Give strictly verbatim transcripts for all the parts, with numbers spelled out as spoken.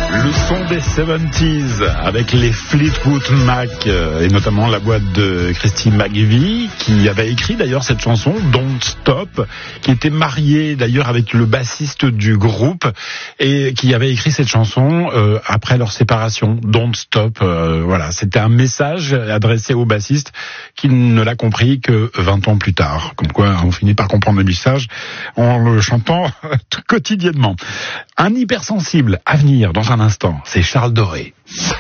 Le son des soixante-dix avec les Fleetwood Mac et notamment la voix de Christy McVie qui avait écrit d'ailleurs cette chanson Don't Stop, qui était mariée d'ailleurs avec le bassiste du groupe et qui avait écrit cette chanson euh, après leur séparation. Don't Stop, euh, voilà, c'était un message adressé au bassiste qui ne l'a compris que vingt ans plus tard. Comme quoi on finit par comprendre le message en le chantant quotidiennement. Un hypersensible à venir dans un instant, c'est Charles Doré.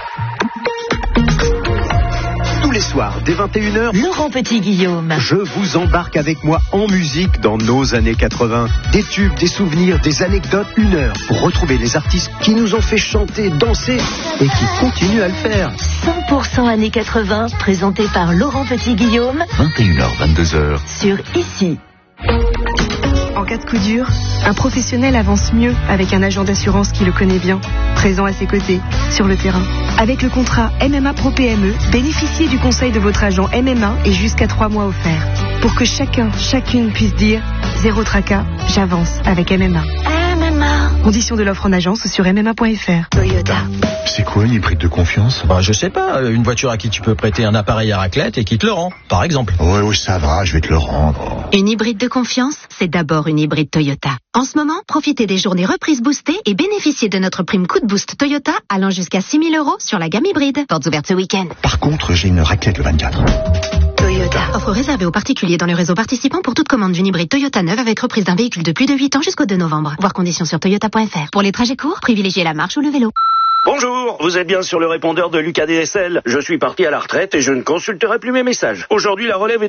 Tous les soirs, dès vingt et une heures, Laurent Petit-Guillaume. Je vous embarque avec moi en musique dans nos années quatre-vingts. Des tubes, des souvenirs, des anecdotes, une heure pour retrouver les artistes qui nous ont fait chanter, danser et qui continuent à le faire. cent pour cent années quatre-vingts, présenté par Laurent Petit-Guillaume. vingt et une heures, vingt-deux heures. Sur Ici. En cas de coup dur, un professionnel avance mieux avec un agent d'assurance qui le connaît bien, présent à ses côtés, sur le terrain. Avec le contrat M M A Pro P M E, bénéficiez du conseil de votre agent M M A et jusqu'à trois mois offerts. Pour que chacun, chacune puisse dire « Zéro tracas, j'avance avec M M A ». M M A. Conditions de l'offre en agence sur m m a point f r. Toyota. C'est quoi une hybride de confiance? Bah, je sais pas, une voiture à qui tu peux prêter un appareil à raclette et qui te le rend, par exemple. Ouais, oui, ça va, je vais te le rendre. Une hybride de confiance, c'est d'abord une hybride Toyota. En ce moment, profitez des journées reprises boostées et bénéficiez de notre prime coup de boost Toyota allant jusqu'à six mille euros sur la gamme hybride. Portes ouvertes ce week-end. Par contre, j'ai une raclette le vingt-quatre. Toyota. Offre réservée aux particuliers dans le réseau participant pour toute commande d'une hybride Toyota neuve avec reprise d'un véhicule de plus de huit ans jusqu'au deux novembre. Voir conditions sur toyota point f r. Pour les trajets courts, privilégiez la marche ou le vélo. Bonjour, vous êtes bien sur le répondeur de Lucas D S L. Je suis parti à la retraite et je ne consulterai plus mes messages. Aujourd'hui, la relève est